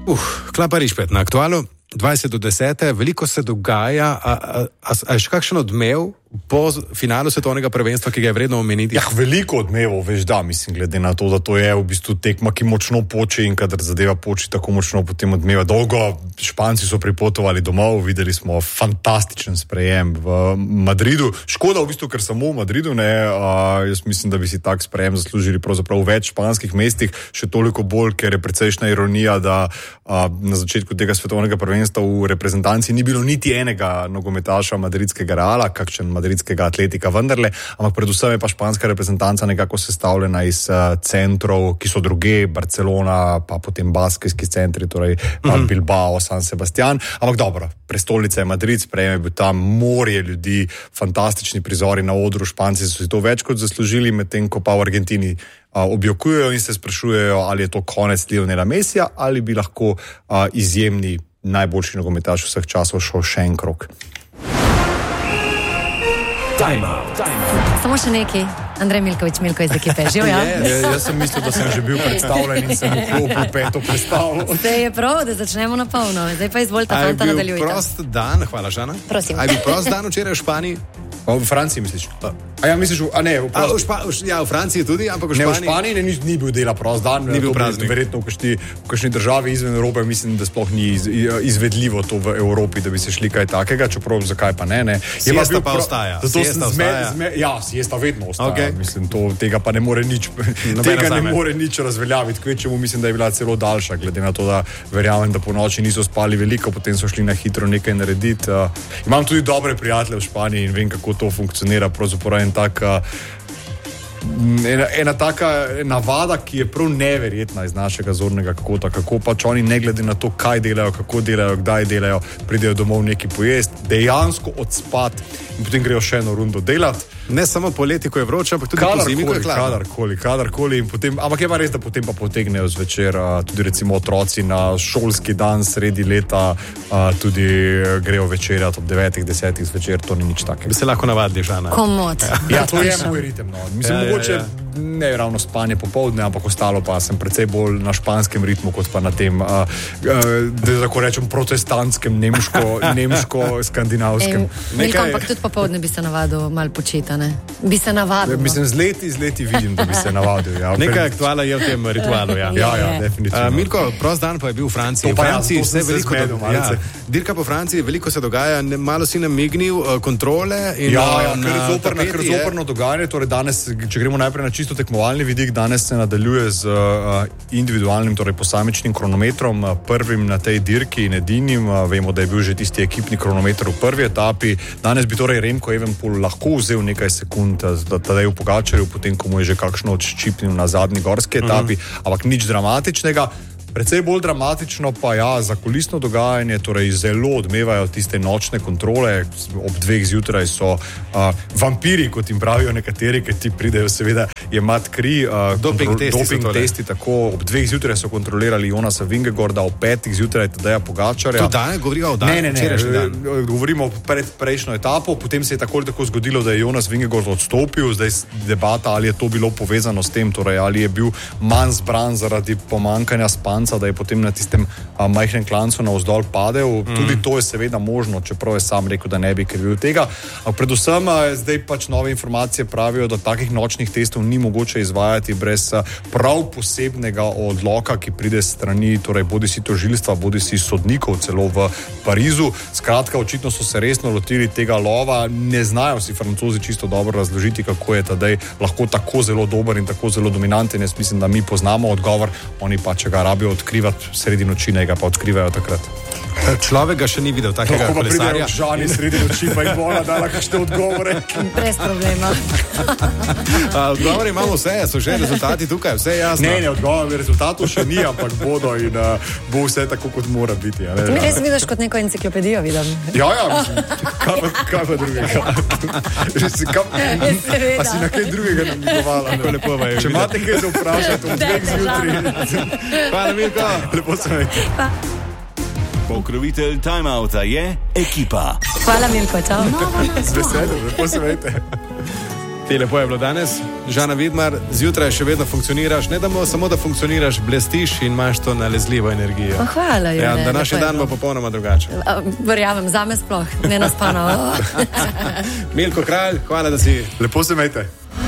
Klapariš pet na aktualu, 20:10, veliko se dogaja, a še kakšen odmev po finalu svetovnega prvenstva, ki ga je vredno omeniti? Ja, veliko odmevov, veš, da, mislim, glede na to, da to je v bistvu tekma, ki močno poči in kadar zadeva poči tako močno, potem odmeva. Dolgo Španci so pripotovali domov, videli smo fantastičen sprejem v Madridu. Škoda v bistvu, ker samo v Madridu, ne, jaz mislim, da bi si tak sprejem zaslužili pravzaprav v več španskih mestih, še toliko bolj, ker je precejšna ironija, da na začetku tega svetovnega prvenstva v reprezentanci ni bilo niti enega nogometaša madridskega Reala, kakšen madridskega Atletika vendarle, ampak predvsem je pa španska reprezentanca nekako sestavljena iz centrov, ki so druge, Barcelona, pa potem basketski centri, torej Bilbao, San Sebastian, ampak dobro, prestolnica je Madrid, sprejem je bil tam, morje ljudi, fantastični prizori na odru, Španci so si to več kot zaslužili, medtem ko pa v Argentini objokujejo in se sprašujejo, ali je to konec Lionela Messija, ali bi lahko izjemni najboljši nogometaš vseh časov šel še en krog. Samo še nekaj. Andrej Milković iz ekipe, živ, ja? Jaz sem mislil, da sem že bil predstavljen in sem vklopil peto predstavo. Zdaj je prav, da začnemo na polno. Zdaj pa izvolite, fanta, nadaljujte. A je bil prost dan, hvala Žana. Prosim. A je bil prost dan včeraj v Španiji? V Franciji misliš? A ja misliš, v Franciji tudi, ampak v Španiji? Ne, v Španiji ni bil dela prost dan. Ni bil praznik. Verjetno v kakšni državi izven Evrope, mislim, da sploh ni izvedljivo to v Evropi, da bi se šli kaj takega, čeprav zakaj pa ne. Siesta pa ostaja. Ja, siesta vedno ostaja. Okay. Mislim, tega pa ne more nič, tega ne more nič razveljaviti. Kvečemu mislim, da je bila celo daljša, glede na to, da verjamem, da po noči niso spali veliko, potem so šli na hitro nekaj narediti. Imam tudi dobre prijatelje v Španiji in vem, kako to funkcionira. Pravzaprav ena taka navada, ki je prav neverjetna iz našega zornega kota, kako pač oni ne glede na to, kaj delajo, kako delajo, kdaj delajo, pridejo domov neki pojest, dejansko odspat in potem grejo še eno rundo delati. Ne samo poleti, ko je vroče, ampak tudi po zimi, ko je hladno. Kadarkoli in potem, ampak je pa res, da potem pa potegnejo zvečer, tudi recimo otroci na šolski dan sredi leta, tudi grejo večerjati ob 9-10 zvečer, to ni nič takega. Bi se lahko navadili, Žana. Komod. Ja, to je moj ritem, no. Mislim, mogoče ne ravno spanje popoldne, ampak ostalo pa sem precej bolj na španskem ritmu, kot pa na tem, da tako rečem, protestantskem, nemško-skandinavskem. Milko, ampak tudi popoldne bi se navadil malo počita, ne? Bi se navadil. Mislim, z leti vidim, da bi se navadil. Ja. Nekaj aktuala je v tem ritualu, ja. Ja, definitivno. Milko, prost dan pa je bil v Franciji. V Franciji se veliko dogaja. Dirka po Franciji, veliko se dogaja, malo si namignil, kontrole in ker zoprno dogajanje, torej danes, če gremo najprej na čisto tekmovalni vidik, danes se nadaljuje z individualnim, torej posamičnim kronometrom, prvim na tej dirki in edinim. Vemo, da je bil že tisti ekipni kronometer v prvi etapi. Danes bi torej Remko Evenepoel lahko vzel nekaj sekund Tadeju Pogačarju, potem ko mu je že kakšno odščipnil na zadnji gorski etapi, ampak nič dramatičnega. Predvsej bolj dramatično pa ja, zakulisno dogajanje, torej zelo odmevajo tiste nočne kontrole, ob 2 zjutraj so vampiri, kot jim pravijo nekateri, ker ti pridejo seveda jemati kri, doping testi, tako ob 2 zjutraj so kontrolirali Jonasa Vingegaarda, ob 5 zjutraj Tadeja Pogačarja. To danes govorijo o dan? Ne, govorimo pred prejšnjo etapo, potem se je tako zgodilo, da je Jonas Vingegaard odstopil, zdaj debata, ali je to bilo povezano s tem, torej ali je bil manj zbran zaradi pomankanja spanca, da je potem na tistem majhnem klancu navzdol padel. Tudi to je seveda možno, čeprav je sam rekel, da ne bi krivil tega. Predvsem zdaj pač nove informacije pravijo, da takih nočnih testov ni mogoče izvajati brez prav posebnega odloka, ki pride s strani, torej bodisi tožilstva, bodisi sodnikov celo v Parizu. Skratka, očitno so se resno lotili tega lova. Ne znajo si Francozi čisto dobro razložiti, kako je Tadej lahko tako zelo dober in tako zelo dominanten. Jaz mislim, da mi poznamo odgovor, oni pa, če ga rabijo odkrivati sredi noči, ne ga pa odkrivajo takrat. Človek ga še ni videl, takega kolesarja. Lahko pa pridejo Žani sredi noči, pa jih bona dala kakšne odgovore. Brez problema. Odgovori imamo vse, so že rezultati tukaj, vse jasno. Ne, odgovori rezultatov še ni, ampak bodo in bo vse tako, kot mora biti. Ja, mi res vidiš kot neko enciklopedijo, vidim. Ja, mislim, kaj pa drugega? A si na kaj drugega namigovala? Če imate kaj za vprašati, ob 2 zjutraj. Hvala, Milko. Lepo se imejte. Pokrovitelj Time Outa je Ekipa. Hvala, Milko, čau. Z veseljem, lepo se imejte. Ti lepo je bilo danes. Žana Vidmar, zjutraj še vedno funkcioniraš, ne samo da funkcioniraš, blestiš in imaš to nalezljivo energijo. Hvala, Jure. Ja, današnji dan bo popolnoma drugačen. Verjamem, zame sploh, ne naspano. Milko Kralj, hvala, da si. Lepo se imejte.